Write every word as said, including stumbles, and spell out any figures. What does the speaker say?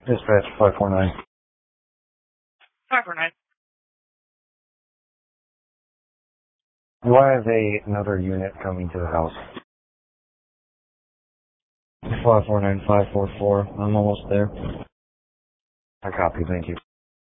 Dispatch five four nine. five four nine. Do I have a, another unit coming to the house? five four nine five four four. I'm almost there. I copy, thank you.